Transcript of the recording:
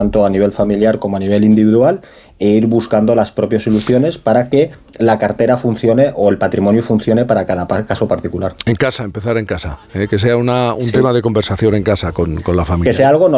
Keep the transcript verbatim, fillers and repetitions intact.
tanto a nivel familiar como a nivel individual, e ir buscando las propias soluciones para que la cartera funcione o el patrimonio funcione para cada caso particular. En casa, empezar en casa, ¿eh? Que sea una, un sí. tema de conversación en casa con, con la familia. Que sea algo